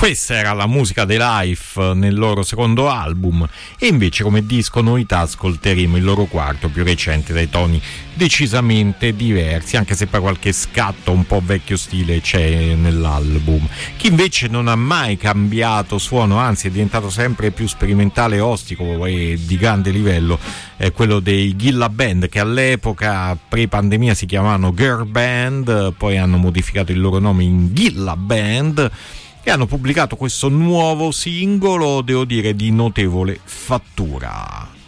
Questa era la musica dei Life nel loro secondo album, e invece come disco novità ascolteremo il loro quarto, più recente, dai toni decisamente diversi, anche se poi qualche scatto un po' vecchio stile c'è nell'album. Chi invece non ha mai cambiato suono, anzi è diventato sempre più sperimentale, ostico e di grande livello, è quello dei Gilla Band, che all'epoca pre-pandemia si chiamavano Girl Band, poi hanno modificato il loro nome in Gilla Band e hanno pubblicato questo nuovo singolo, devo dire, di notevole fattura.